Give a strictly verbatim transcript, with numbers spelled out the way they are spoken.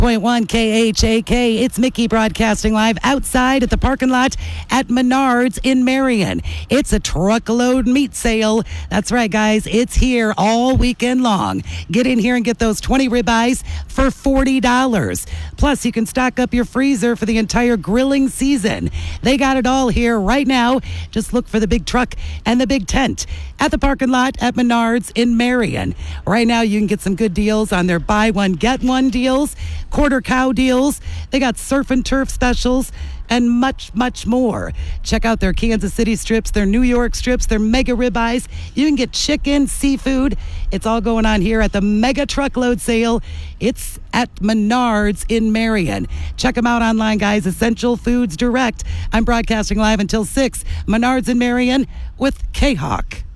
point one K H A K. It's Mickey broadcasting live outside at the parking lot at Menards in Marion. It's a truckload meat sale. That's right, guys. It's here all weekend long. Get in here and get those twenty ribeyes for forty dollars. Plus, you can stock up your freezer for the entire grilling season. They got it all here right now. Just look for the big truck and the big tent at the parking lot at Menards in Marion. Right now, you can get some good deals on their buy one, get one deals, quarter cow deals. They got surf and turf specials and much, much more. Check out their Kansas City strips, their New York strips, their mega ribeyes. You can get chicken, seafood. It's all going on here at the mega truckload sale. It's at Menards in Marion. Check them out online, guys. Essential Foods Direct. I'm broadcasting live until six. Menards in Marion with K-Hawk.